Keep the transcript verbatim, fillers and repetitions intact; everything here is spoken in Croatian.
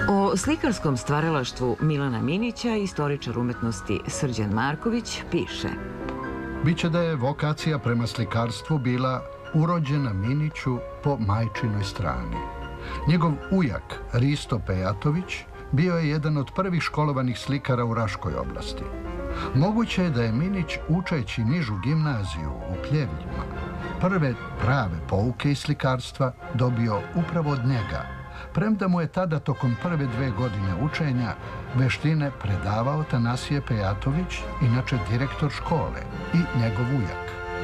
O slikarskom stvaralaštvu Milana Minića istoričar umetnosti Srđan Marković piše: Biće da je vokacija prema slikarstvu bila urođena Miniću po majčinoj strani. Njegov ujak Risto Pejatović bio je jedan od prvih školovanih slikara u Raškoj oblasti. Moguće je da je Minić, učeći nižu gimnaziju u Pljevljima, prve prave pouke iz slikarstva dobio upravo od njega, premda mu je tada tokom prve dve godine učenja veštine predavao Tanasije Pejatović, inače direktor škole, i njegov ujak.